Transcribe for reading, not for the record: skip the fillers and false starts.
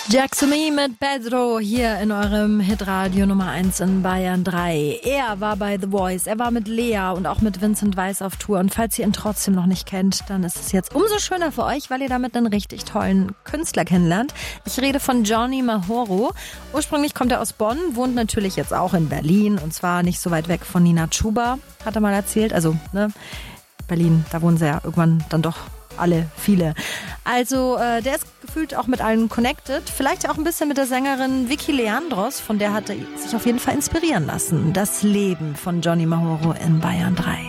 Jacksumi mit Pedro hier in eurem Hitradio Nummer 1 in Bayern 3. Er war bei The Voice, er war mit Lea und auch mit Vincent Weiss auf Tour. Und falls ihr ihn trotzdem noch nicht kennt, dann ist es jetzt umso schöner für euch, weil ihr damit einen richtig tollen Künstler kennenlernt. Ich rede von Johnny Mahoro. Ursprünglich kommt er aus Bonn, wohnt natürlich jetzt auch in Berlin. Und zwar nicht so weit weg von Nina Chuba, hat er mal erzählt. Also, Berlin, da wohnen sie ja irgendwann dann doch viele. Also der ist gefühlt auch mit allen connected. Vielleicht auch ein bisschen mit der Sängerin Vicky Leandros. Von der hat er sich auf jeden Fall inspirieren lassen. Das Leben von Johnny Mahoro in Bayern 3.